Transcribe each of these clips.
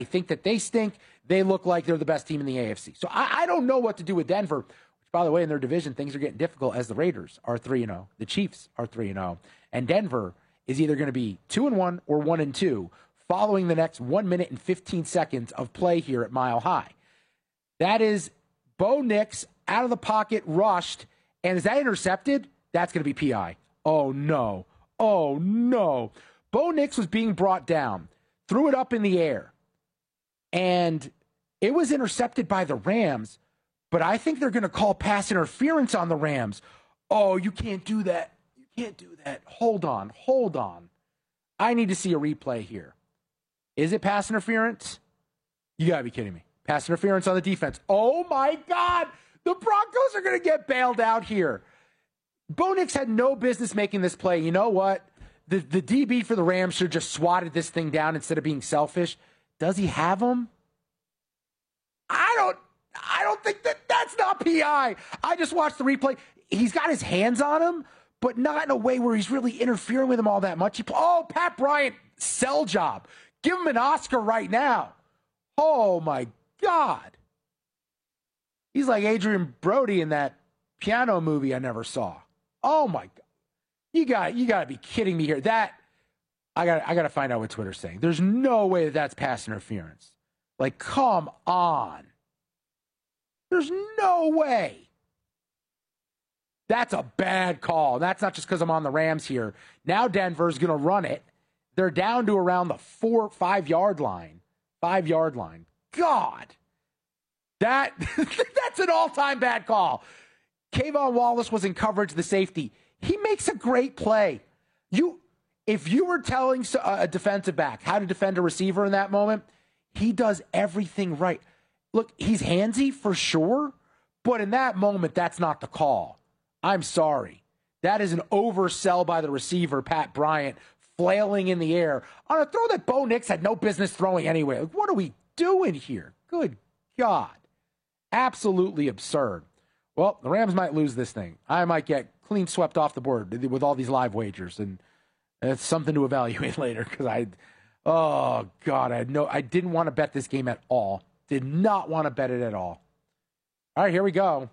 think that they stink. They look like they're the best team in the AFC. So I don't know what to do with Denver, which, by the way, in their division, things are getting difficult as the Raiders are 3-0. The Chiefs are 3-0. And Denver is either going to be 2-1 or 1-2 following the next 1 minute and 15 seconds of play here at Mile High. That is Bo Nix out of the pocket, rushed. And is that intercepted? That's going to be PI. Oh, no. Oh, no. Bo Nix was being brought down, threw it up in the air, and it was intercepted by the Rams, but I think they're going to call pass interference on the Rams. Oh, you can't do that. You can't do that. Hold on. I need to see a replay here. Is it pass interference? You got to be kidding me. Pass interference on the defense. Oh, my God. The Broncos are going to get bailed out here. Bo Nix had no business making this play. You know what? The DB for the Rams should have just swatted this thing down instead of being selfish. Does he have him? I don't think that's not PI. I just watched the replay. He's got his hands on him, but not in a way where he's really interfering with him all that much. Pat Bryant, sell job. Give him an Oscar right now. Oh, my God. He's like Adrian Brody in that piano movie I never saw. Oh, my God. You got to be kidding me here. I got to find out what Twitter's saying. There's no way that's pass interference. Like, come on. There's no way. That's a bad call. That's not just because I'm on the Rams here. Now Denver's going to run it. They're down to around the 4-5 yard line. 5 yard line. God. That's an all-time bad call. Kayvon Wallace was in coverage, the safety. He makes a great play. If you were telling a defensive back how to defend a receiver in that moment, he does everything right. Look, he's handsy for sure, but in that moment, that's not the call. I'm sorry. That is an oversell by the receiver, Pat Bryant, flailing in the air on a throw that Bo Nix had no business throwing anyway. Like, what are we doing here? Good God. Absolutely absurd. Well, the Rams might lose this thing. I might get clean swept off the board with all these live wagers, and it's something to evaluate later because I didn't want to bet this game at all. Did not want to bet it at all. All right, here we go.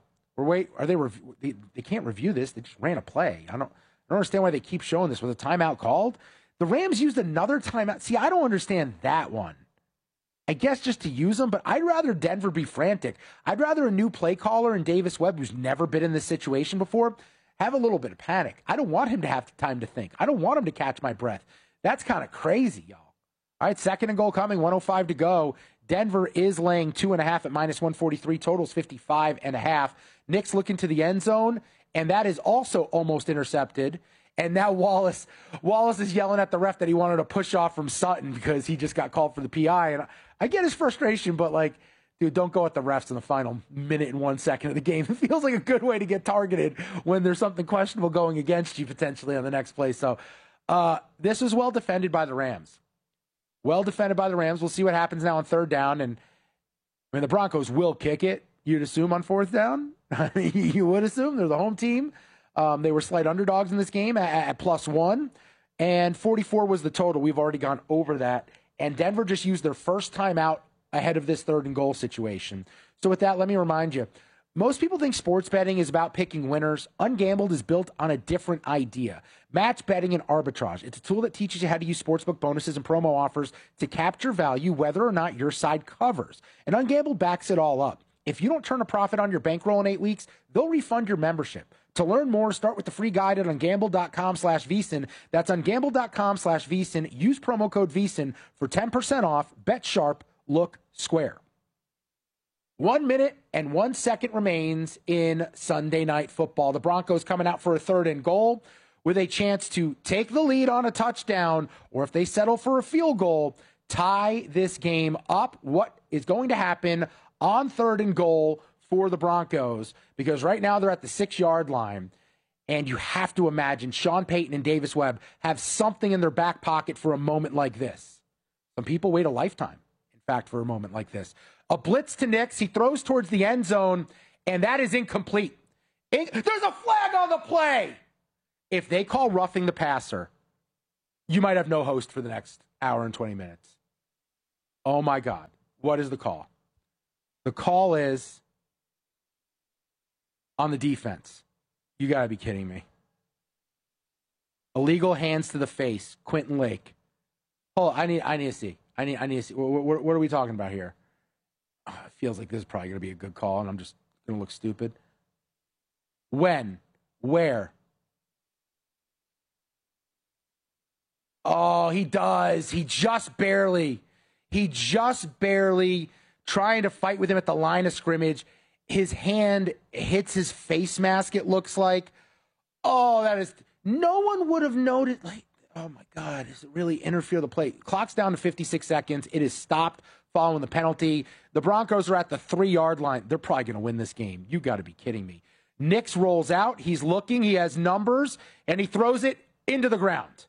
They can't review this. They just ran a play. I don't understand why they keep showing this. Was a timeout called? The Rams used another timeout. See, I don't understand that one. I guess just to use them, but I'd rather Denver be frantic. I'd rather a new play caller in Davis Webb, who's never been in this situation before, have a little bit of panic. I don't want him to have time to think. I don't want him to catch my breath. That's kind of crazy, y'all. All right, second and goal coming, 1:05 to go. Denver is laying 2.5 at -143. Totals 55.5. Nick's looking to the end zone, and that is also almost intercepted. And now Wallace is yelling at the ref that he wanted a push off from Sutton because he just got called for the PI. And I get his frustration, but like, dude, don't go at the refs in the final minute and 1 second of the game. It feels like a good way to get targeted when there's something questionable going against you potentially on the next play. So this was well defended by the Rams. Well defended by the Rams. We'll see what happens now on third down. And I mean, the Broncos will kick it, you'd assume, on fourth down. You would assume they're the home team. They were slight underdogs in this game at +1. And 44 was the total. We've already gone over that. And Denver just used their first timeout ahead of this third and goal situation. So with that, let me remind you, most people think sports betting is about picking winners. Ungambled is built on a different idea. Match betting and arbitrage. It's a tool that teaches you how to use sportsbook bonuses and promo offers to capture value whether or not your side covers. And Ungambled backs it all up. If you don't turn a profit on your bankroll in 8 weeks, they'll refund your membership. To learn more, start with the free guide at ungambled.com/VSiN. That's ungambled.com/VSiN. Use promo code VSiN for 10% off. Bet sharp, look square. 1 minute and 1 second remains in Sunday Night Football. The Broncos coming out for a third and goal with a chance to take the lead on a touchdown, or if they settle for a field goal, tie this game up. What is going to happen on third and goal for the Broncos? Because right now they're at the 6 yard line, and you have to imagine Sean Payton and Davis Webb have something in their back pocket for a moment like this. Some people wait a lifetime, in fact, for a moment like this. A blitz to Nix. He throws towards the end zone, and that is incomplete. There's a flag on the play. If they call roughing the passer, you might have no host for the next hour and 20 minutes. Oh, my God. What is the call? The call is on the defense. You got to be kidding me. Illegal hands to the face. Quentin Lake. Hold on, I need to see. I need to see. What are we talking about here? It feels like this is probably going to be a good call, and I'm just going to look stupid. When? Where? Oh, he does. He just barely trying to fight with him at the line of scrimmage. His hand hits his face mask, it looks like. Oh, that is... No one would have noted, like, oh, my God, does it really interfere the play? Clock's down to 56 seconds. It is stopped following the penalty. The Broncos are at the 3-yard line. They're probably going to win this game. You got to be kidding me. Nix rolls out. He's looking. He has numbers, and he throws it into the ground.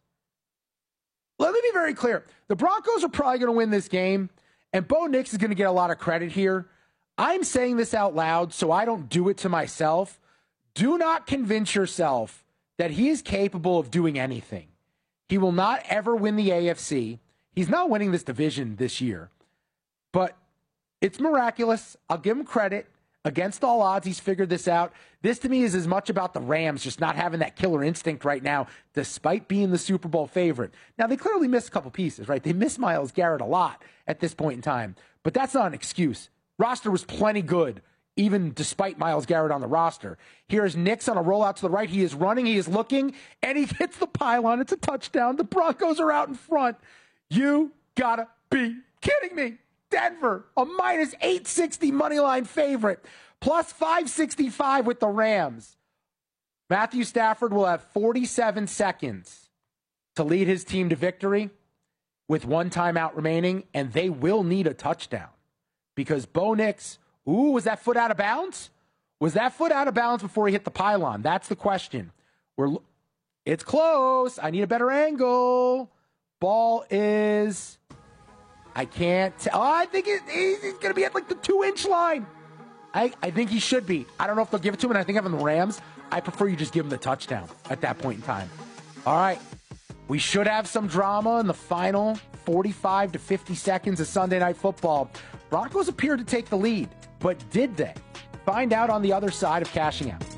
Let me be very clear. The Broncos are probably going to win this game, and Bo Nix is going to get a lot of credit here. I'm saying this out loud so I don't do it to myself. Do not convince yourself that he is capable of doing anything. He will not ever win the AFC. He's not winning this division this year. But it's miraculous. I'll give him credit. Against all odds, he's figured this out. This, to me, is as much about the Rams just not having that killer instinct right now, despite being the Super Bowl favorite. Now, they clearly missed a couple pieces, right? They missed Myles Garrett a lot at this point in time. But that's not an excuse. Roster was plenty good, even despite Myles Garrett on the roster. Here's Nix on a rollout to the right. He is running. He is looking. And he hits the pylon. It's a touchdown. The Broncos are out in front. You gotta be kidding me. Denver, a minus 860 moneyline favorite, plus 565 with the Rams. Matthew Stafford will have 47 seconds to lead his team to victory with one timeout remaining, and they will need a touchdown because Bo Nix, was that foot out of bounds? Was that foot out of bounds before he hit the pylon? That's the question. It's close. I need a better angle. Ball is... I can't tell. I think he's going to be at like the 2-inch line. I think he should be. I don't know if they'll give it to him, and I think having the Rams, I prefer you just give him the touchdown at that point in time. All right. We should have some drama in the final 45 to 50 seconds of Sunday Night Football. Broncos appeared to take the lead, but did they? Find out on the other side of Cashing Out.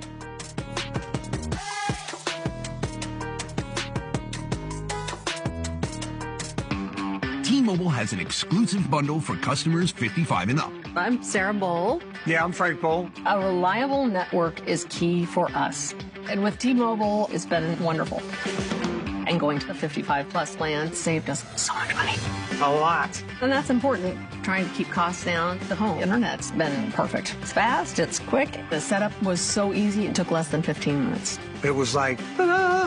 T-Mobile has an exclusive bundle for customers 55 and up. I'm Sarah Bowl. Yeah, I'm Frank Bowl. A reliable network is key for us. And with T-Mobile, it's been wonderful. And going to the 55-plus plan saved us so much money. A lot. And that's important. Trying to keep costs down. The home internet's been perfect. It's fast, it's quick. The setup was so easy, it took less than 15 minutes. It was like, ta-da!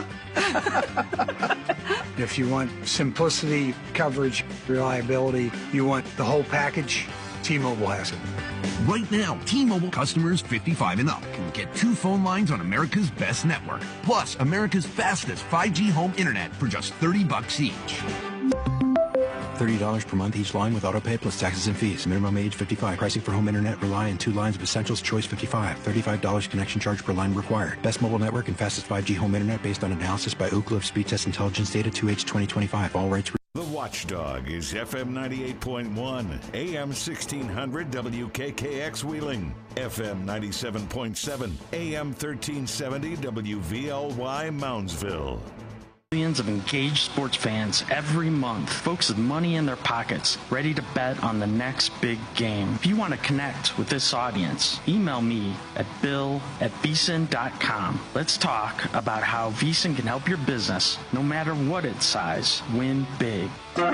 If you want simplicity, coverage, reliability, you want the whole package, T-Mobile has it. Right now, T-Mobile customers 55 and up can get 2 phone lines on America's best network, plus America's fastest 5G home internet for just $30 each. $30 per month each line with autopay plus taxes and fees. Minimum age 55. Pricing for home internet rely on 2 lines of Essentials Choice 55. $35 connection charge per line required. Best mobile network and fastest 5G home internet based on analysis by Ookla of Speed Test Intelligence data 2H 2025. All rights. The Watchdog is FM 98.1, AM 1600 WKKX Wheeling, FM 97.7, AM 1370 WVLY Moundsville. Millions of engaged sports fans every month, folks with money in their pockets, ready to bet on the next big game. If you want to connect with this audience, email me at bill@vsin.com. Let's talk about how VSiN can help your business, no matter what its size, win big.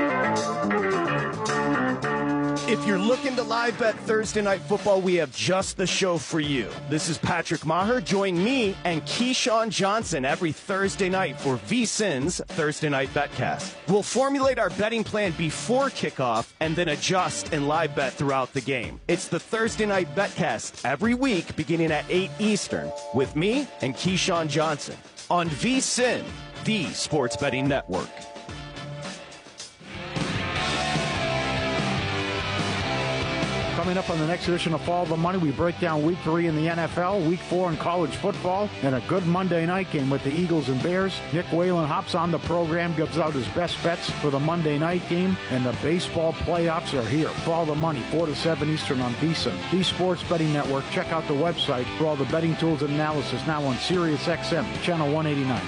If you're looking to live bet Thursday Night Football, we have just the show for you. This is Patrick Maher. Join me and Keyshawn Johnson every Thursday night for VSiN's Thursday Night Betcast. We'll formulate our betting plan before kickoff and then adjust and live bet throughout the game. It's the Thursday Night Betcast every week beginning at 8 Eastern with me and Keyshawn Johnson on VSiN, the sports betting network. Coming up on the next edition of Follow the Money, we break down Week 3 in the NFL, Week 4 in college football, and a good Monday night game with the Eagles and Bears. Nick Whalen hops on the program, gives out his best bets for the Monday night game, and the baseball playoffs are here. Follow the Money, 4 to 7 Eastern on VSiN, the Sports Betting Network. Check out the website for all the betting tools and analysis, now on Sirius XM, channel 189.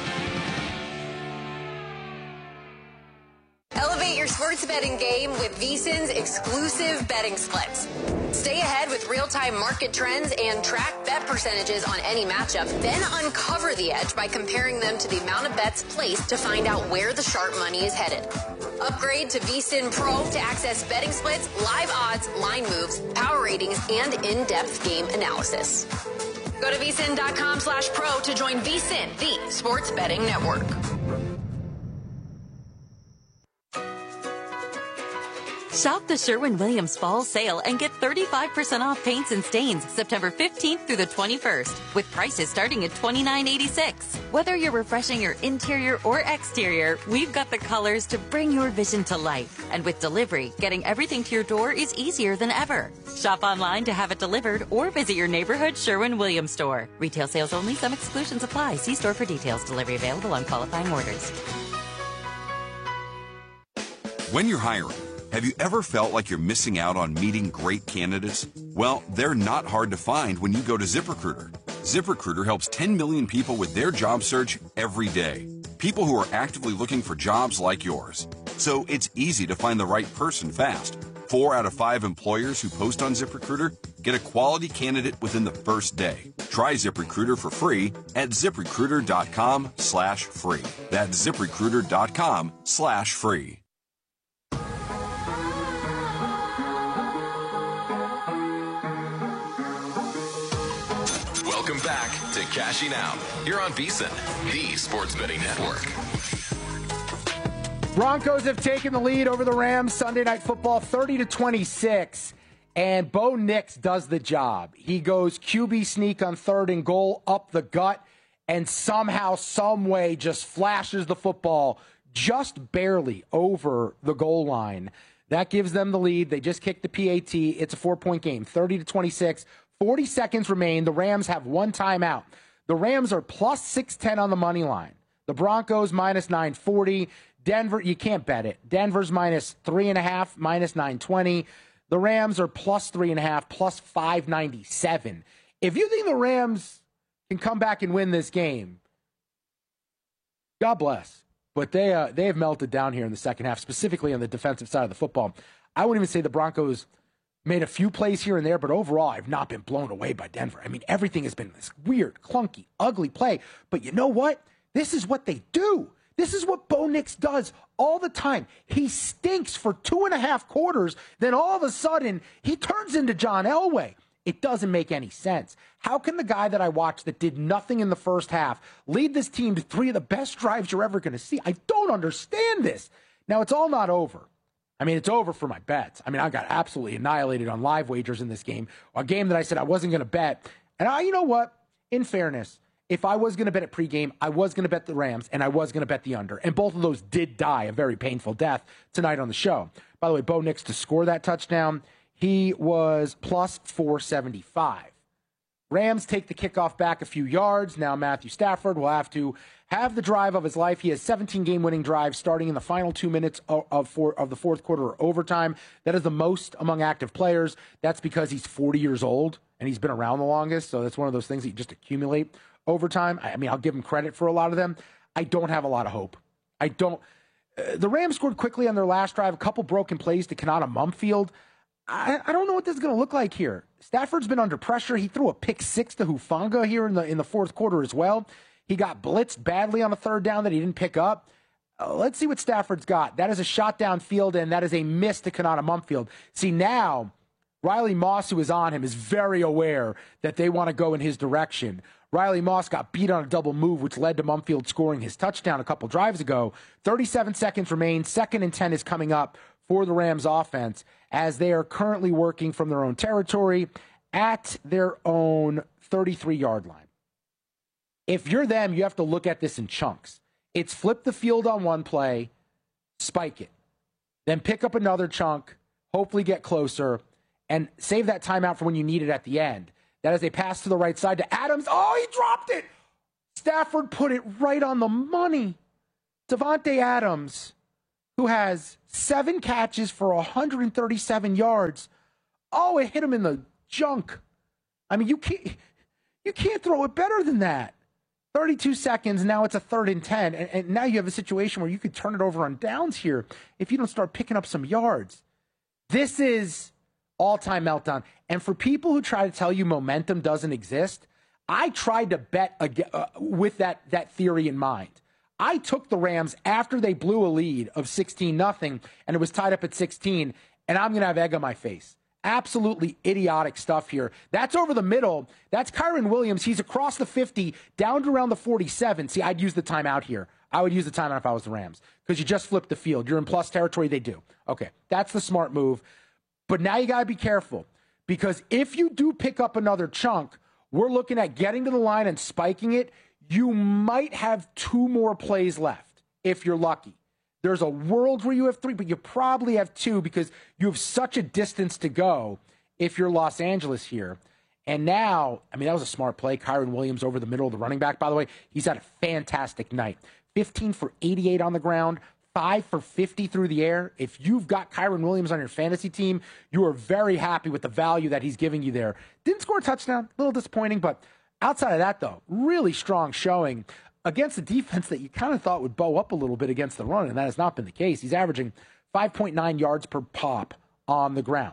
Elevate your sports betting game with VSiN's exclusive betting splits. Stay ahead with real-time market trends and track bet percentages on any matchup. Then uncover the edge by comparing them to the amount of bets placed to find out where the sharp money is headed. Upgrade to VSiN Pro to access betting splits, live odds, line moves, power ratings, and in-depth game analysis. Go to vsin.com/pro to join VSiN, the sports betting network. Shop the Sherwin-Williams Fall Sale and get 35% off paints and stains September 15th through the 21st, with prices starting at $29.86. Whether you're refreshing your interior or exterior, we've got the colors to bring your vision to life. And with delivery, getting everything to your door is easier than ever. Shop online to have it delivered or visit your neighborhood Sherwin-Williams store. Retail sales only. Some exclusions apply. See store for details. Delivery available on qualifying orders. When you're hiring, have you ever felt like you're missing out on meeting great candidates? Well, they're not hard to find when you go to ZipRecruiter. ZipRecruiter helps 10 million people with their job search every day. People who are actively looking for jobs like yours. So it's easy to find the right person fast. 4 out of 5 employers who post on ZipRecruiter get a quality candidate within the first day. Try ZipRecruiter for free at ZipRecruiter.com/free. That's ZipRecruiter.com/free. Welcome back to Cashing Out here on VSiN, the Sports Betting Network. Broncos have taken the lead over the Rams Sunday Night Football 30-26, and Bo Nix does the job. He goes QB sneak on 3rd and goal up the gut, and somehow, some way, just flashes the football just barely over the goal line. That gives them the lead. They just kicked the PAT. It's a 4-point game, 30-26. 40 seconds remain. The Rams have one timeout. The Rams are plus 610 on the money line. The Broncos minus 940. Denver, you can't bet it. Denver's minus 3.5, minus 920. The Rams are plus 3.5, plus 597. If you think the Rams can come back and win this game, God bless. But they have melted down here in the second half, specifically on the defensive side of the football. I wouldn't even say the Broncos made a few plays here and there, but overall, I've not been blown away by Denver. I mean, everything has been this weird, clunky, ugly play. But you know what? This is what they do. This is what Bo Nix does all the time. He stinks for 2.5 quarters, then all of a sudden, he turns into John Elway. It doesn't make any sense. How can the guy that I watched that did nothing in the first half lead this team to 3 of the best drives you're ever going to see? I don't understand this. Now, it's all not over. I mean, it's over for my bets. I mean, I got absolutely annihilated on live wagers in this game, a game that I said I wasn't going to bet. And you know what? In fairness, if I was going to bet at pregame, I was going to bet the Rams, and I was going to bet the under. And both of those did die a very painful death tonight on the show. By the way, Bo Nix to score that touchdown, he was plus 475. Rams take the kickoff back a few yards. Now Matthew Stafford will have to have the drive of his life. He has 17 game-winning drives starting in the final 2 minutes of the fourth quarter or overtime. That is the most among active players. That's because he's 40 years old, and he's been around the longest, so that's one of those things that you just accumulate over time. I mean, I'll give him credit for a lot of them. I don't have a lot of hope. I don't. The Rams scored quickly on their last drive, a couple broken plays to Kanata Mumfield. I don't know what this is going to look like here. Stafford's been under pressure. He threw a pick 6 to Hufanga here in the fourth quarter as well. He got blitzed badly on a 3rd down that he didn't pick up. Let's see what Stafford's got. That is a shot downfield, and that is a miss to Kanata Mumfield. See, now Riley Moss, who is on him, is very aware that they want to go in his direction. Riley Moss got beat on a double move, which led to Mumfield scoring his touchdown a couple drives ago. 37 seconds remain. 2nd and 10 is coming up for the Rams offense as they are currently working from their own territory at their own 33-yard line. If you're them, you have to look at this in chunks. It's flip the field on one play, spike it, then pick up another chunk, hopefully get closer, and save that timeout for when you need it at the end. That is a pass to the right side to Adams. Oh, he dropped it. Stafford put it right on the money. Davante Adams, who has 7 catches for 137 yards. Oh, it hit him in the junk. I mean, you can't throw it better than that. 32 seconds, now it's a 3rd and 10. And now you have a situation where you could turn it over on downs here if you don't start picking up some yards. This is all-time meltdown. And for people who try to tell you momentum doesn't exist, I tried to bet with that theory in mind. I took the Rams after they blew a lead of 16-0, and it was tied up at 16, and I'm going to have egg on my face. Absolutely idiotic stuff here. That's over the middle. That's Kyren Williams. He's across the 50, down to around the 47. See, I'd use the timeout here. I would use the timeout if I was the Rams because you just flipped the field. You're in plus territory. They do. Okay, that's the smart move. But now you got to be careful because if you do pick up another chunk, we're looking at getting to the line and spiking it. You might have 2 more plays left if you're lucky. There's a world where you have 3, but you probably have 2 because you have such a distance to go if you're Los Angeles here. And now, I mean, that was a smart play. Kyren Williams over the middle of the running back, by the way. He's had a fantastic night. 15 for 88 on the ground, 5 for 50 through the air. If you've got Kyren Williams on your fantasy team, you are very happy with the value that he's giving you there. Didn't score a touchdown, a little disappointing, but outside of that, though, really strong showing against a defense that you kind of thought would bow up a little bit against the run, and that has not been the case. He's averaging 5.9 yards per pop on the ground.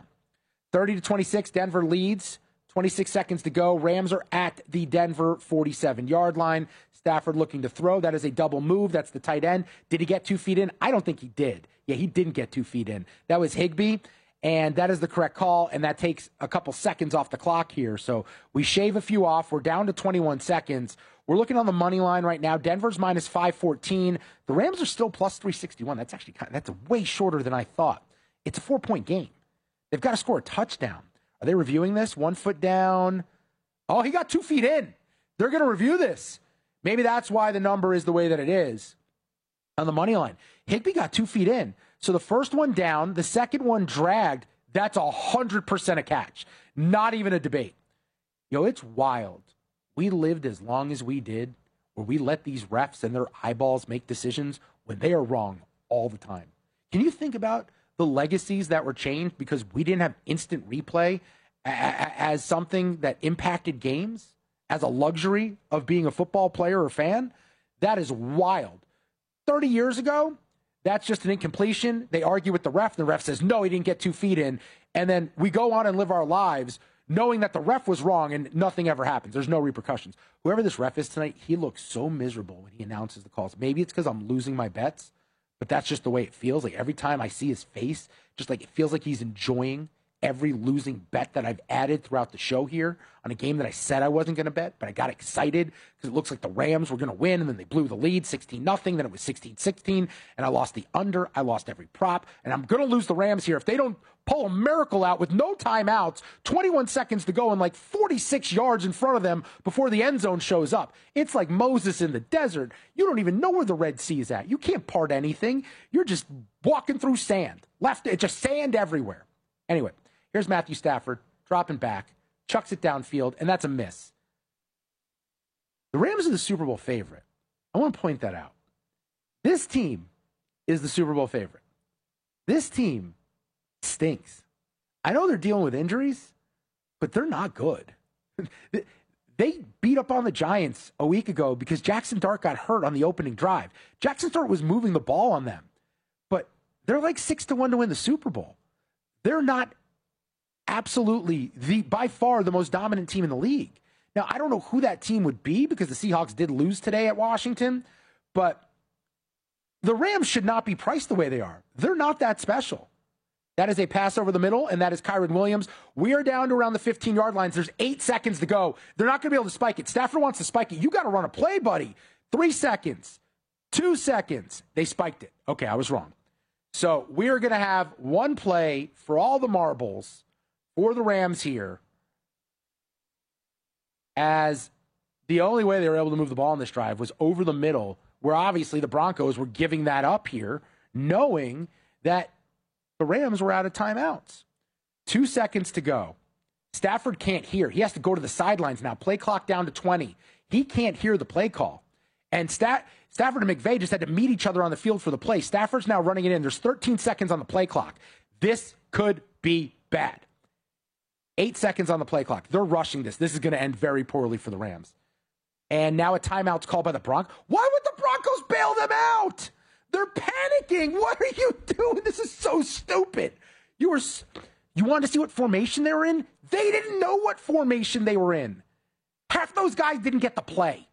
30-26, Denver leads. 26 seconds to go. Rams are at the Denver 47-yard line. Stafford looking to throw. That is a double move. That's the tight end. Did he get 2 feet in? I don't think he did. Yeah, he didn't get 2 feet in. That was Higbee, and that is the correct call, and that takes a couple seconds off the clock here. So we shave a few off. We're down to 21 seconds. We're looking on the money line right now. Denver's minus 514. The Rams are still plus 361. That's way shorter than I thought. It's a 4-point game. They've got to score a touchdown. Are they reviewing this? 1 foot down. Oh, he got 2 feet in. They're going to review this. Maybe that's why the number is the way that it is on the money line. Higbee got 2 feet in. So the first one down, the second one dragged. That's 100% a catch. Not even a debate. It's wild. We lived as long as we did where we let these refs and their eyeballs make decisions when they are wrong all the time. Can you think about the legacies that were changed because we didn't have instant replay as something that impacted games, as a luxury of being a football player or fan? That is wild. 30 years ago, that's just an incompletion. They argue with the ref. The ref says, no, he didn't get 2 feet in. And then we go on and live our lives knowing that the ref was wrong and nothing ever happens. There's no repercussions. Whoever this ref is tonight, he looks so miserable when he announces the calls. Maybe it's because I'm losing my bets, but that's just the way it feels. Like every time I see his face, just like it feels like he's enjoying every losing bet that I've added throughout the show here on a game that I said I wasn't going to bet, but I got excited because it looks like the Rams were going to win, and then they blew the lead 16-0, then it was 16-16, and I lost the under. I lost every prop, and I'm going to lose the Rams here if they don't pull a miracle out with no timeouts, 21 seconds to go, and like 46 yards in front of them before the end zone shows up. It's like Moses in the desert. You don't even know where the Red Sea is at. You can't part anything. You're just walking through sand. It's just sand everywhere. Anyway, here's Matthew Stafford dropping back, chucks it downfield, and that's a miss. The Rams are the Super Bowl favorite. I want to point that out. This team is the Super Bowl favorite. This team stinks. I know they're dealing with injuries, but they're not good. They beat up on the Giants a week ago because Jackson Dart got hurt on the opening drive. Jackson Dart was moving the ball on them, but they're like 6-1 to win the Super Bowl. They're not absolutely by far the most dominant team in the league. Now, I don't know who that team would be because the Seahawks did lose today at Washington, but the Rams should not be priced the way they are. They're not that special. That is a pass over the middle, and that is Kyren Williams. We are down to around the 15-yard lines. There's 8 seconds to go. They're not going to be able to spike it. Stafford wants to spike it. You got to run a play, buddy. 3 seconds. 2 seconds. They spiked it. Okay, I was wrong. So we are going to have one play for all the marbles for the Rams here, as the only way they were able to move the ball in this drive was over the middle, where obviously the Broncos were giving that up here, knowing that the Rams were out of timeouts. 2 seconds to go. Stafford can't hear. He has to go to the sidelines now. Play clock down to 20. He can't hear the play call. And Stafford and McVay just had to meet each other on the field for the play. Stafford's now running it in. There's 13 seconds on the play clock. This could be bad. 8 seconds on the play clock. They're rushing this. This is going to end very poorly for the Rams. And now a timeout's called by the Broncos. Why would the Broncos bail them out? They're panicking. What are you doing? This is so stupid. You wanted to see what formation they were in? They didn't know what formation they were in. Half those guys didn't get the play.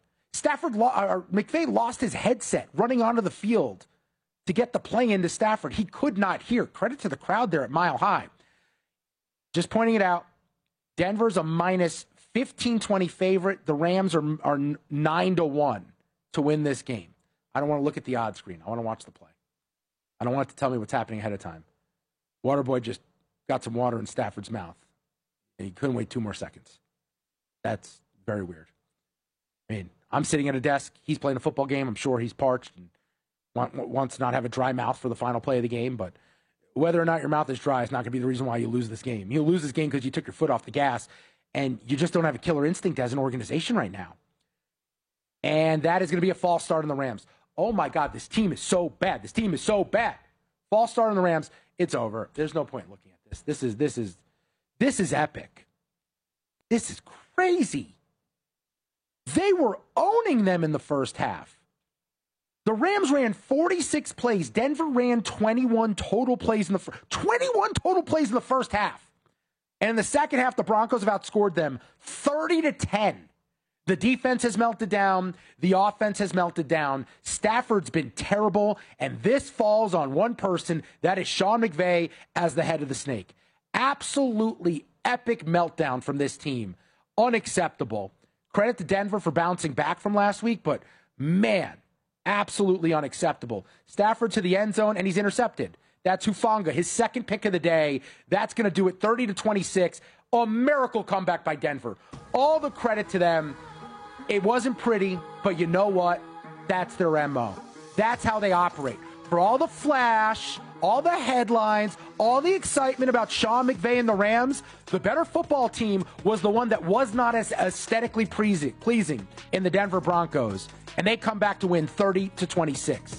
McVay lost his headset running onto the field to get the play into Stafford. He could not hear. Credit to the crowd there at Mile High. Just pointing it out, Denver's a minus 15-20 favorite. The Rams are 9-1 to win this game. I don't want to look at the odds screen. I want to watch the play. I don't want it to tell me what's happening ahead of time. Waterboy just got some water in Stafford's mouth, and he couldn't wait 2 more seconds. That's very weird. I mean, I'm sitting at a desk. He's playing a football game. I'm sure he's parched and wants to not have a dry mouth for the final play of the game. But whether or not your mouth is dry is not going to be the reason why you lose this game. You'll lose this game because you took your foot off the gas, and you just don't have a killer instinct as an organization right now. And that is going to be a false start on the Rams. Oh, my God, this team is so bad. This team is so bad. False start on the Rams. It's over. There's no point looking at this. This is epic. This is crazy. They were owning them in the first half. The Rams ran 46 plays. Denver ran 21 total plays in the first half. And in the second half, the Broncos have outscored them 30-10. The defense has melted down. The offense has melted down. Stafford's been terrible, and this falls on one person. That is Sean McVay as the head of the snake. Absolutely epic meltdown from this team. Unacceptable. Credit to Denver for bouncing back from last week, but man, absolutely unacceptable. Stafford to the end zone, and he's intercepted. That's Hufanga, his second pick of the day. That's going to do it 30-26. A miracle comeback by Denver. All the credit to them. It wasn't pretty, but you know what? That's their MO. That's how they operate. For all the flash, all the headlines, all the excitement about Sean McVay and the Rams, the better football team was the one that was not as aesthetically pleasing in the Denver Broncos. And they come back to win 30-26.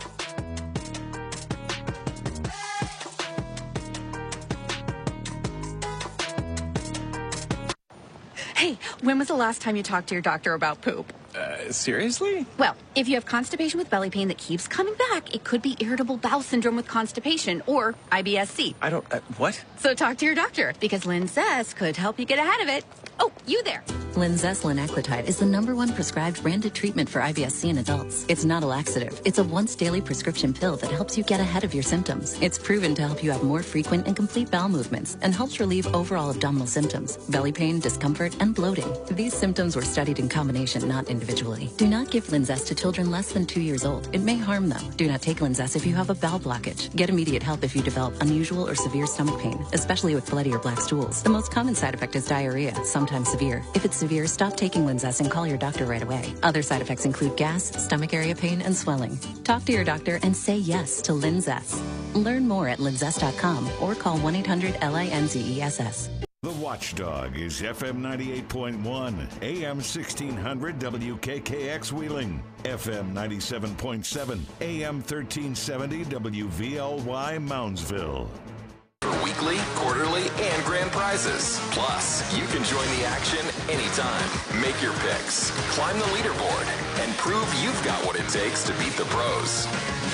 Hey, when was the last time you talked to your doctor about poop? Seriously? Well, if you have constipation with belly pain that keeps coming back, it could be irritable bowel syndrome with constipation or IBS-C. I don't, what? So talk to your doctor, because Linzess could help you get ahead of it. Oh, you there. Linzess linaclotide is the #1 prescribed branded treatment for IBS-C in adults. It's not a laxative. It's a once-daily prescription pill that helps you get ahead of your symptoms. It's proven to help you have more frequent and complete bowel movements and helps relieve overall abdominal symptoms, belly pain, discomfort, and bloating. These symptoms were studied in combination, not individually. Do not give Linzess to children less than 2 years old. It may harm them. Do not take Linzess if you have a bowel blockage. Get immediate help if you develop unusual or severe stomach pain, especially with bloody or black stools. The most common side effect is diarrhea, sometimes severe. If it's severe, stop taking Linzess and call your doctor right away. Other side effects include gas, stomach area pain, and swelling. Talk to your doctor and say yes to Linzess. Learn more at linzess.com or call 1-800-LINZESS. The Watchdog is FM 98.1, AM 1600 WKKX Wheeling, FM 97.7, AM 1370 WVLY Moundsville. Weekly, quarterly, and grand prizes. Plus, you can join the action anytime. Make your picks, climb the leaderboard, and prove you've got what it takes to beat the pros.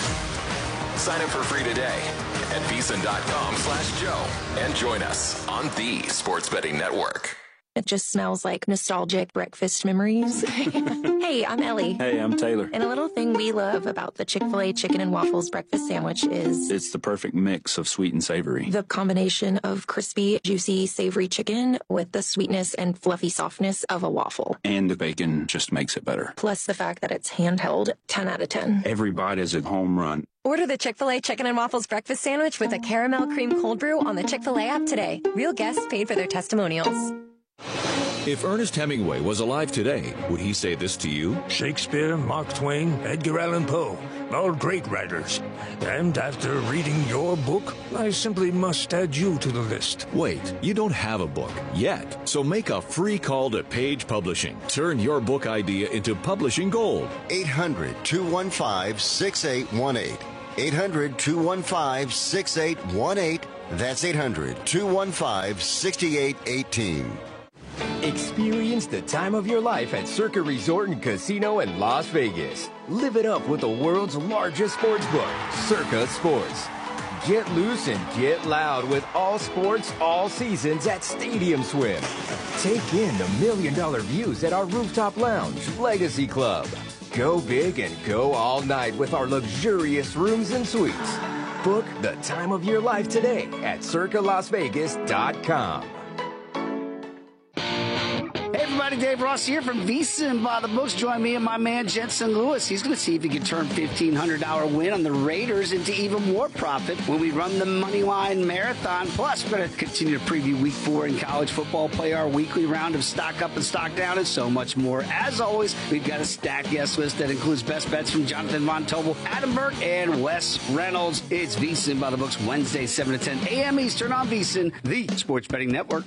Sign up for free today at VSiN.com/Joe and join us on the Sports Betting Network. It just smells like nostalgic breakfast memories. Hey, I'm Ellie. Hey, I'm Taylor. And a little thing we love about the Chick-fil-A chicken and waffles breakfast sandwich is... it's the perfect mix of sweet and savory. the combination of crispy, juicy, savory chicken with the sweetness and fluffy softness of a waffle. And the bacon just makes it better. Plus the fact that it's handheld, 10 out of 10. Every bite is a home run. Order the Chick-fil-A Chicken and Waffles Breakfast Sandwich with a caramel cream cold brew on the Chick-fil-A app today. Real guests paid for their testimonials. If Ernest Hemingway was alive today, would he say this to you? Shakespeare, Mark Twain, Edgar Allan Poe, all great writers. And after reading your book, I simply must add you to the list. Wait, you don't have a book yet, so make a free call to Page Publishing. Turn your book idea into publishing gold. 800-215-6818. 800-215-6818. That's 800-215-6818. Experience the time of your life at Circa Resort and Casino in Las Vegas. Live it up with the world's largest sports book, Circa Sports. Get loose and get loud with all sports, all seasons at Stadium Swim. Take in the $1 million views at our rooftop lounge, Legacy Club. Go big and go all night with our luxurious rooms and suites. Book the time of your life today at circalasvegas.com. Hey everybody, Dave Ross here from VSiN by the Books. Join me and my man Jensen Lewis. He's going to see if he can turn $1,500 win on the Raiders into even more profit when we run the Moneyline Marathon. Plus, we're going to continue to preview Week 4 in college football, play our weekly round of Stock Up and Stock Down, and so much more. As always, we've got a stacked guest list that includes best bets from Jonathan Von Tobel, Adam Burke, and Wes Reynolds. It's VSiN by the Books, Wednesday, 7 to 10 a.m. Eastern on VSiN, the Sports Betting Network.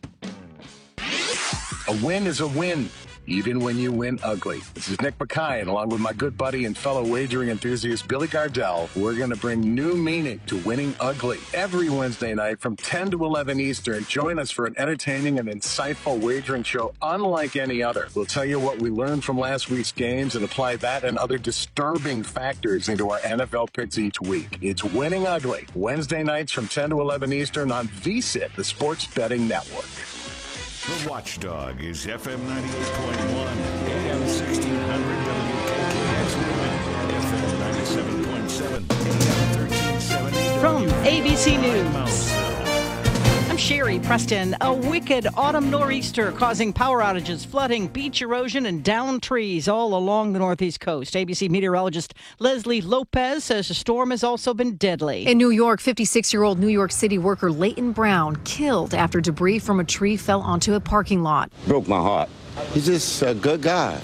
A win is a win, even when you win ugly. This is Nick Mackay, and along with my good buddy and fellow wagering enthusiast Billy Gardell, we're going to bring new meaning to winning ugly. Every Wednesday night from 10 to 11 Eastern, join us for an entertaining and insightful wagering show unlike any other. We'll tell you what we learned from last week's games and apply that and other disturbing factors into our NFL picks each week. It's Winning Ugly, Wednesday nights from 10 to 11 Eastern on VSiN, the Sports Betting Network. The Watchdog is FM 98.1, AM 1600 WKKX, FM 97.7, AM 1370. From ABC News, I'm Sherry Preston. A wicked autumn nor'easter causing power outages, flooding, beach erosion, and downed trees all along the northeast coast. ABC meteorologist Leslie Lopez says the storm has also been deadly. In New York, 56-year-old New York City worker Leighton Brown killed after debris from a tree fell onto a parking lot. Broke my heart. He's just a good guy.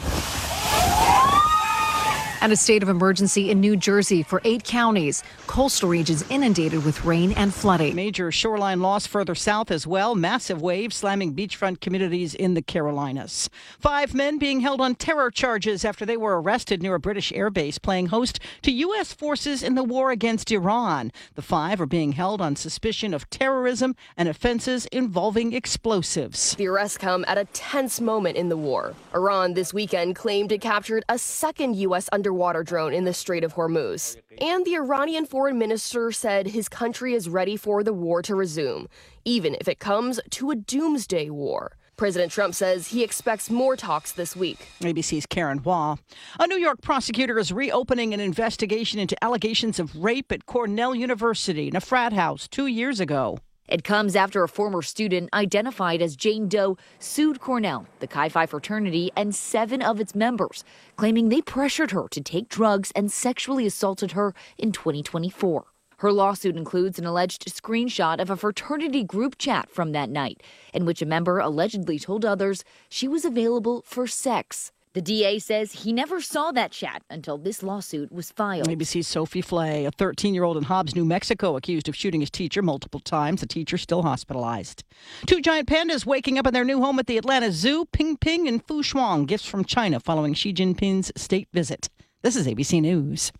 And a state of emergency in New Jersey for 8 counties. Coastal regions inundated with rain and flooding. Major shoreline loss further south as well. Massive waves slamming beachfront communities in the Carolinas. 5 men being held on terror charges after they were arrested near a British airbase playing host to U.S. forces in the war against Iran. The 5 are being held on suspicion of terrorism and offenses involving explosives. The arrests come at a tense moment in the war. Iran this weekend claimed it captured a second U.S. underwater drone in the Strait of Hormuz. And the Iranian foreign minister said his country is ready for the war to resume, even if it comes to a doomsday war. President Trump says he expects more talks this week. ABC's Karen Hua. A New York prosecutor is reopening an investigation into allegations of rape at Cornell University in a frat house 2 years ago. It comes after a former student identified as Jane Doe sued Cornell, the Chi Phi fraternity, and 7 of its members, claiming they pressured her to take drugs and sexually assaulted her in 2024. Her lawsuit includes an alleged screenshot of a fraternity group chat from that night, in which a member allegedly told others she was available for sex. The DA says he never saw that chat until this lawsuit was filed. ABC's Sophie Flay, a 13-year-old in Hobbs, New Mexico, accused of shooting his teacher multiple times. The teacher still hospitalized. 2 giant pandas waking up in their new home at the Atlanta Zoo. Ping Ping and Fu Shuang, gifts from China following Xi Jinping's state visit. This is ABC News.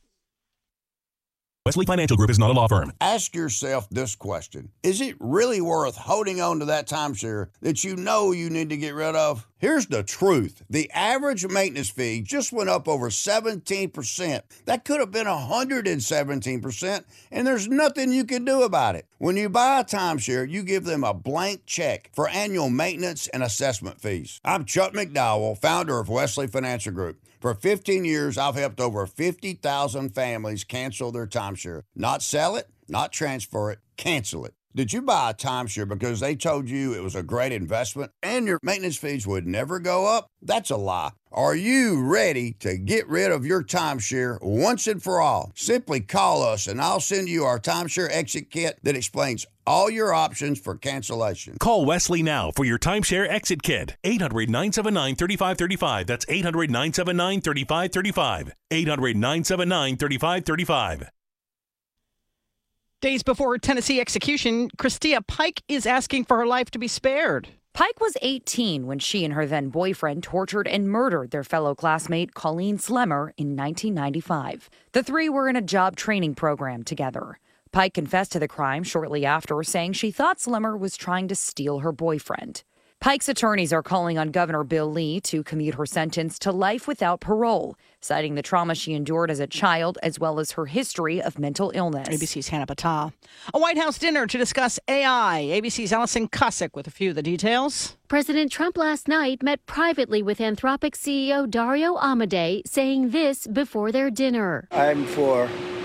Wesley Financial Group is not a law firm. Ask yourself this question. Is it really worth holding on to that timeshare that you know you need to get rid of? Here's the truth. The average maintenance fee just went up over 17%. That could have been 117%, and there's nothing you can do about it. When you buy a timeshare, you give them a blank check for annual maintenance and assessment fees. I'm Chuck McDowell, founder of Wesley Financial Group. For 15 years, I've helped over 50,000 families cancel their timeshare. Not sell it, not transfer it, cancel it. Did you buy a timeshare because they told you it was a great investment and your maintenance fees would never go up? That's a lie. Are you ready to get rid of your timeshare once and for all? Simply call us and I'll send you our timeshare exit kit that explains all your options for cancellation. Call Wesley now for your timeshare exit kit. 800-979-3535. That's 800-979-3535. 800-979-3535. Days before her Tennessee execution, Christia Pike is asking for her life to be spared. Pike was 18 when she and her then boyfriend tortured and murdered their fellow classmate Colleen Slemmer in 1995. The three were in a job training program together. Pike confessed to the crime shortly after, saying she thought Slemmer was trying to steal her boyfriend. Pike's attorneys are calling on Governor Bill Lee to commute her sentence to life without parole, citing the trauma she endured as a child as well as her history of mental illness. ABC's Hannah Patah. A White House dinner to discuss AI. ABC's Allison Cossack with a few of the details. President Trump last night met privately with Anthropic CEO Dario Amodei, saying this before their dinner. I'm for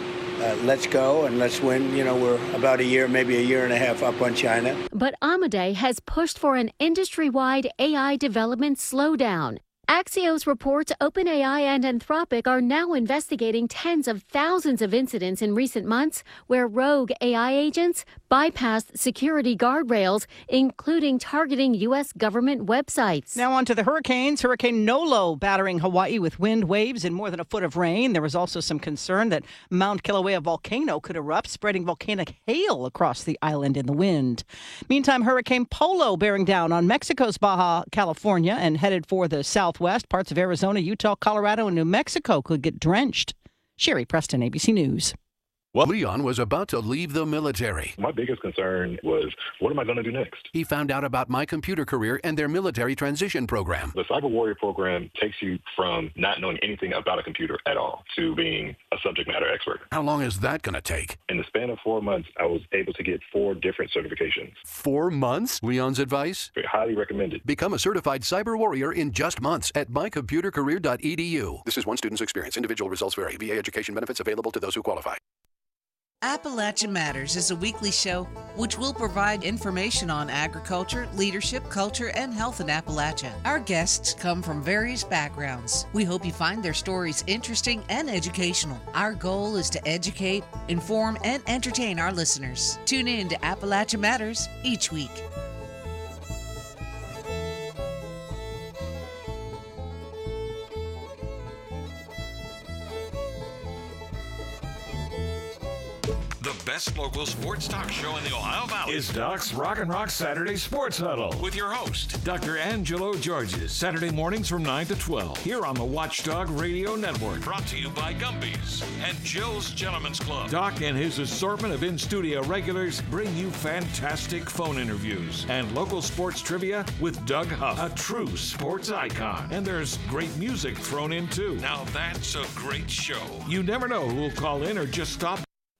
let's go and let's win. You know, we're about a year, maybe a year and a half up on China. But Amodei has pushed for an industry-wide AI development slowdown. Axios reports OpenAI and Anthropic are now investigating tens of thousands of incidents in recent months where rogue AI agents bypassed security guardrails, including targeting U.S. government websites. Now on to the hurricanes. Hurricane Nolo battering Hawaii with wind, waves, and more than a foot of rain. There was also some concern that Mount Kilauea volcano could erupt, spreading volcanic hail across the island in the wind. Meantime, Hurricane Polo bearing down on Mexico's Baja California and headed for the southwest. Parts of Arizona, Utah, Colorado, and New Mexico could get drenched. Sherry Preston, ABC News. Well, Leon was about to leave the military. My biggest concern was, what am I going to do next? He found out about My Computer Career and their military transition program. The Cyber Warrior program takes you from not knowing anything about a computer at all to being a subject matter expert. How long is that going to take? In the span of 4 months, I was able to get 4 different certifications. 4 months? Leon's advice? Highly recommended. Become a certified cyber warrior in just months at mycomputercareer.edu. This is one student's experience. Individual results vary. VA education benefits available to those who qualify. Appalachia Matters is a weekly show which will provide information on agriculture, leadership, culture, and health in Appalachia. Our guests come from various backgrounds. We hope you find their stories interesting and educational. Our goal is to educate, inform, and entertain our listeners. Tune in to Appalachia Matters each week. The best local sports talk show in the Ohio Valley is Doc's Rock and Rock Saturday Sports Huddle with your host, Dr. Angelo Georges, Saturday mornings from 9 to 12 here on the Watchdog Radio Network. Brought to you by Gumby's and Joe's Gentlemen's Club. Doc and his assortment of in-studio regulars bring you fantastic phone interviews and local sports trivia with Doug Huff, a true sports icon. And there's great music thrown in too. Now that's a great show. You never know who will call in or just stop.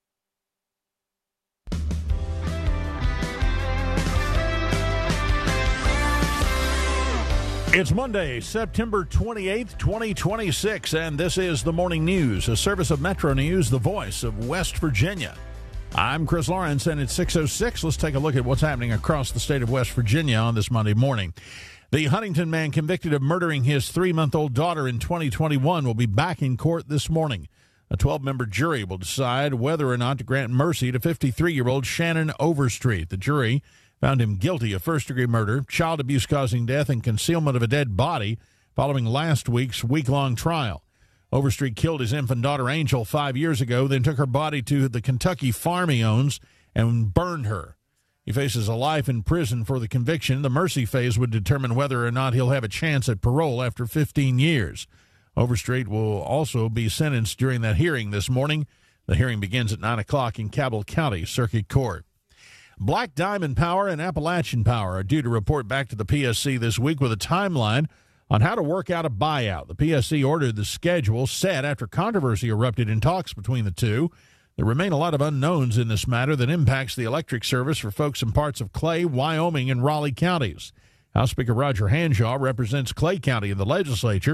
It's Monday, September 28th, 2026, and this is the Morning News, a service of Metro News, the voice of West Virginia. I'm Chris Lawrence, and it's 6:06. Let's take a look at what's happening across the state of West Virginia on this Monday morning. The Huntington man convicted of murdering his 3-month-old daughter in 2021 will be back in court this morning. A 12-member jury will decide whether or not to grant mercy to 53-year-old Shannon Overstreet. The jury found him guilty of first-degree murder, child abuse causing death, and concealment of a dead body following last week's week-long trial. Overstreet killed his infant daughter Angel 5 years ago, then took her body to the Kentucky farm he owns and burned her. He faces a life in prison for the conviction. The mercy phase would determine whether or not he'll have a chance at parole after 15 years. Overstreet will also be sentenced during that hearing this morning. The hearing begins at 9 o'clock in Cabell County Circuit Court. Black Diamond Power and Appalachian Power are due to report back to the PSC this week with a timeline on how to work out a buyout. The PSC ordered the schedule set after controversy erupted in talks between the two. There remain a lot of unknowns in this matter that impacts the electric service for folks in parts of Clay, Wyoming, and Raleigh counties. House Speaker Roger Hanshaw represents Clay County in the legislature,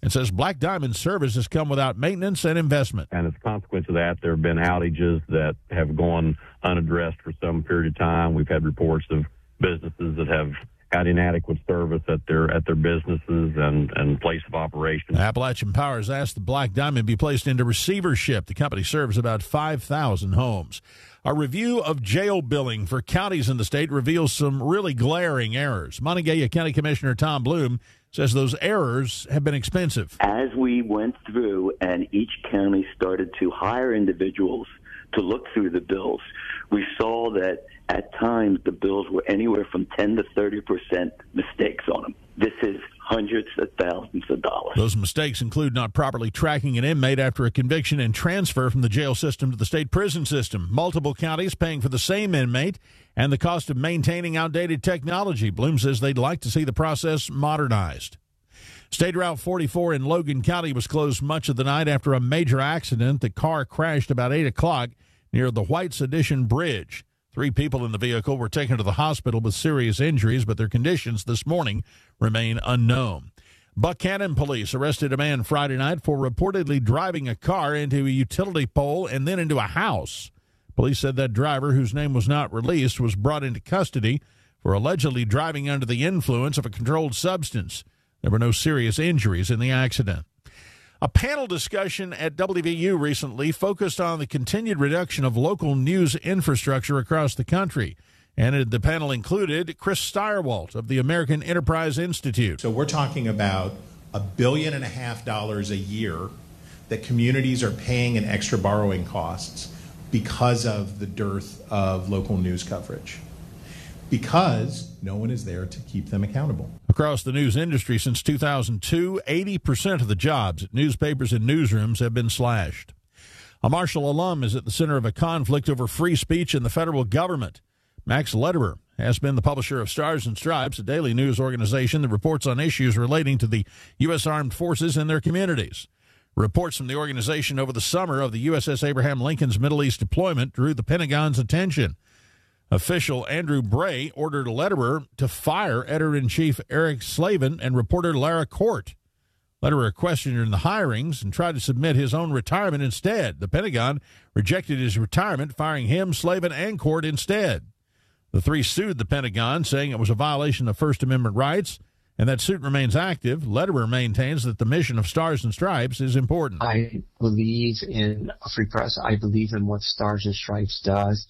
and says Black Diamond service has come without maintenance and investment. And as a consequence of that, there have been outages that have gone unaddressed for some period of time. We've had reports of businesses that have had inadequate service at their businesses and place of operation. Appalachian Power has asked the Black Diamond be placed into receivership. The company serves about 5,000 homes. A review of jail billing for counties in the state reveals some really glaring errors. Montague County Commissioner Tom Bloom says those errors have been expensive. As we went through and each county started to hire individuals to look through the bills, we saw that at times the bills were anywhere from 10 to 30% mistakes on them. This is hundreds of thousands of dollars. Those mistakes include not properly tracking an inmate after a conviction and transfer from the jail system to the state prison system, multiple counties paying for the same inmate, and the cost of maintaining outdated technology. Bloom says they'd like to see the process modernized. State Route 44 in Logan County was closed much of the night after a major accident. The car crashed about 8 o'clock near the White Sedition Bridge. 3 people in the vehicle were taken to the hospital with serious injuries, but their conditions this morning remain unknown. Buchanan police arrested a man Friday night for reportedly driving a car into a utility pole and then into a house. Police said that driver, whose name was not released, was brought into custody for allegedly driving under the influence of a controlled substance. There were no serious injuries in the accident. A panel discussion at WVU recently focused on the continued reduction of local news infrastructure across the country. And the panel included Chris Steyerwalt of the American Enterprise Institute. So we're talking about $1.5 billion a year that communities are paying in extra borrowing costs because of the dearth of local news coverage, because no one is there to keep them accountable. Across the news industry since 2002, 80% of the jobs at newspapers and newsrooms have been slashed. A Marshall alum is at the center of a conflict over free speech in the federal government. Max Lederer has been the publisher of Stars and Stripes, a daily news organization that reports on issues relating to the U.S. Armed Forces and their communities. Reports from the organization over the summer of the USS Abraham Lincoln's Middle East deployment drew the Pentagon's attention. Official Andrew Bray ordered Lederer to fire editor-in-chief Eric Slavin and reporter Lara Court. Lederer questioned her in the hirings and tried to submit his own retirement instead. The Pentagon rejected his retirement, firing him, Slavin, and Court instead. The 3 sued the Pentagon, saying it was a violation of First Amendment rights, and that suit remains active. Lederer maintains that the mission of Stars and Stripes is important. I believe in a free press. I believe in what Stars and Stripes does.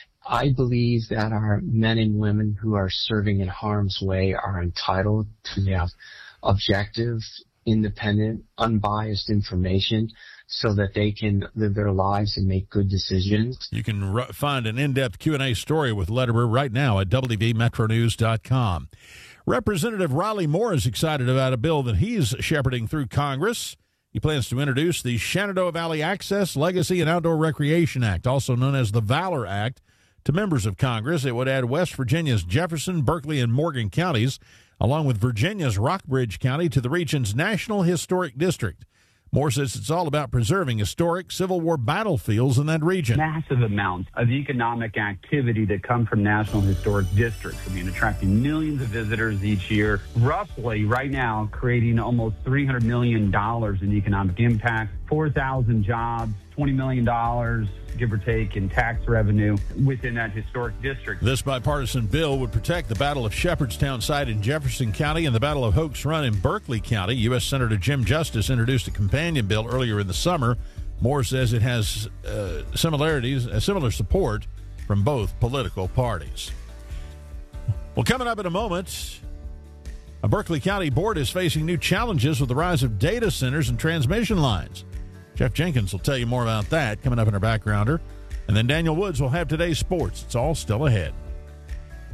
I believe that our men and women who are serving in harm's way are entitled to have objective, independent, unbiased information so that they can live their lives and make good decisions. You can find an in-depth Q&A story with Lederer right now at WVMetroNews.com. Representative Riley Moore is excited about a bill that he's shepherding through Congress. He plans to introduce the Shenandoah Valley Access, Legacy, and Outdoor Recreation Act, also known as the Valor Act, to members of Congress. It would add West Virginia's Jefferson, Berkeley, and Morgan counties, along with Virginia's Rockbridge County, to the region's National Historic District. Moore says it's all about preserving historic Civil War battlefields in that region. Massive amounts of economic activity that come from National Historic Districts. I mean, attracting millions of visitors each year. Roughly, right now, creating almost $300 million in economic impact, 4,000 jobs, $20 million, give or take, in tax revenue within that historic district. This bipartisan bill would protect the Battle of Shepherdstown site in Jefferson County and the Battle of Hoax Run in Berkeley County. U.S. Senator Jim Justice introduced a companion bill earlier in the summer. Moore says it has similar support from both political parties. Well, coming up in a moment, a Berkeley County board is facing new challenges with the rise of data centers and transmission lines. Jeff Jenkins will tell you more about that coming up in our Backgrounder. And then Daniel Woods will have today's sports. It's all still ahead.